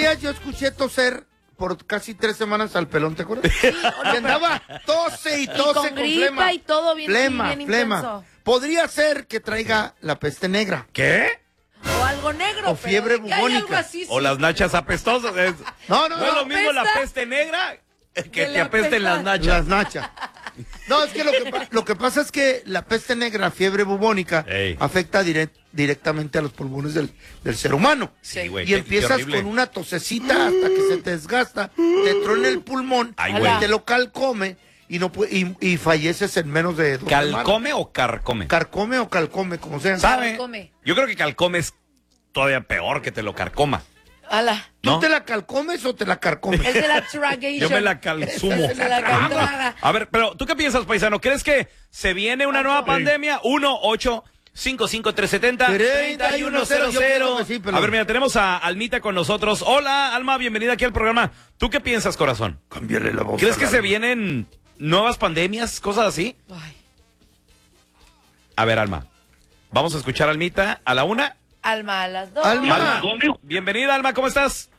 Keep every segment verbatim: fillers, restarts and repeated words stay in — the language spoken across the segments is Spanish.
días yo escuché toser por casi tres semanas al pelón, ¿te acuerdas? Sí, y andaba tose y tose y con, con gripa flema. y todo bien, flema, bien flema. intenso. Podría ser que traiga la peste negra. ¿Qué? O algo negro. O fiebre pero de que hay bubónica. algo así, O sí. las nachas apestosas. Es- No, no, No es no. lo mismo la ¿Apesta? peste negra que Que te le apesten las apesta. nachas. Las nachas. No, es que lo que, pa- lo que pasa es que la peste negra, fiebre bubónica, Ey. afecta direct- directamente a los pulmones del, del ser humano. Sí, güey. Y qué- qué empiezas horrible. con una tosecita hasta que se te desgasta, te truena el pulmón, Ay, y güey. te lo calcome y no pu- y, y falleces en menos de dos semanas. ¿Calcome o carcome? Carcome o calcome, como sea. ¿Sabe? Carcome. Yo creo que calcome es todavía peor que te lo carcoma. Ala. ¿Tú ¿no? te la calcomes o te la carcomes? Es de la tragation. Yo me la calzumo. Es de la caltraga. A ver, pero ¿tú qué piensas, paisano? ¿Crees que se viene una nueva pandemia? uno ocho cinco cinco tres siete cero tres uno cero Yo cero. creo que sí, pero- A ver, mira, tenemos a Almita con nosotros. Hola, Alma, bienvenida aquí al programa. ¿Tú qué piensas, corazón? Cámbiale la voz. ¿Crees al que se alma. vienen nuevas pandemias, cosas así? Ay. A ver, Alma. Vamos a escuchar a Almita a la una. Alma a las dos. Alma. Alma, bienvenida, Alma, ¿cómo estás?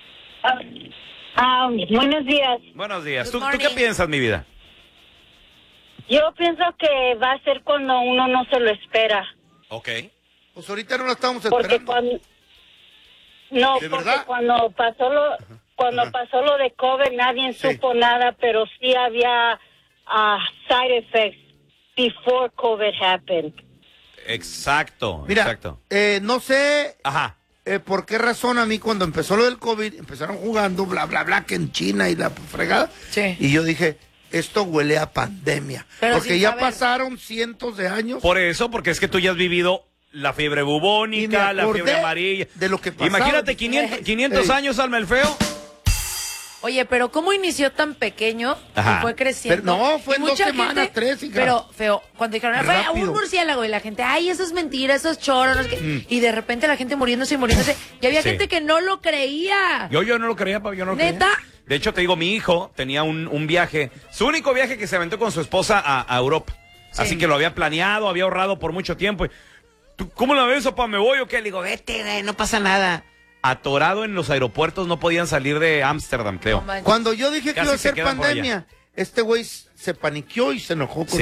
Ah, buenos días. Buenos días. Good ¿Tú, ¿Tú morning. qué piensas, mi vida? Yo pienso que va a ser cuando uno no se lo espera. Ok. Pues ahorita no la estamos Porque esperando. cuando... No, ¿De porque verdad? cuando pasó lo cuando Ajá. pasó lo de COVID nadie Sí. supo nada, pero sí había ah, side effects before COVID happened. Exacto, Mira, exacto. eh, no sé Ajá. eh, por qué razón a mí cuando empezó lo del COVID, empezaron jugando bla, bla, bla, que en China y la fregada. Sí. Y yo dije, esto huele a pandemia. Pero porque sin ya saber. pasaron cientos de años. Por eso, porque es que tú ya has vivido la fiebre Y me bubónica, la acordé fiebre amarilla. de lo que pasaba. Imagínate quinientos, quinientos Ey. años, Alma el Feo. Oye, pero ¿cómo inició tan pequeño Ajá. y fue creciendo? Pero no, fue Y en dos mucha semanas, gente- tres, hija. Pero, feo, cuando dijeron, fue Rápido. un murciélago, y la gente, ay, eso es mentira, eso es choro, no sé qué. Mm. Y de repente la gente muriéndose y muriéndose. Y había Sí. gente que no lo creía. Yo, yo no lo creía, pa, yo no lo ¿Neta? creía. De hecho, te digo, mi hijo tenía un, un viaje, su único viaje que se aventó con su esposa a, a Europa. Sí. Así que lo había planeado, había ahorrado por mucho tiempo. Y, ¿tú, ¿Cómo la ves, papá? ¿Me voy o qué? Le digo, vete, güey, no pasa nada. Atorado en los aeropuertos, no podían salir de Ámsterdam, creo. No manches. Cuando yo dije que Casi iba a se ser quedan por allá. pandemia, este güey se paniqueó y se enojó con